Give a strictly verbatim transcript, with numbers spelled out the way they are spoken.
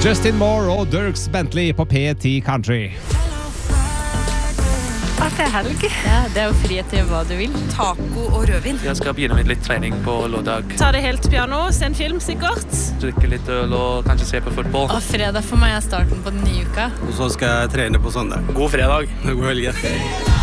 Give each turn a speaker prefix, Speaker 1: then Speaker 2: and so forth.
Speaker 1: Justin Moore og Dierks Bentley på P ti Country.
Speaker 2: At det er helg. Ja, det er jo frihet til hva du vil.
Speaker 3: Taco og rødvin.
Speaker 4: Jeg skal begynne med litt trening på lørdag.
Speaker 5: Ta det helt piano, se en film sikkert.
Speaker 4: Drikke litt øl og kanskje se på fotball.
Speaker 2: Og fredag for meg er starten på den nye uka.
Speaker 6: Og så skal jeg trene på søndag.
Speaker 7: God fredag.
Speaker 6: God helg.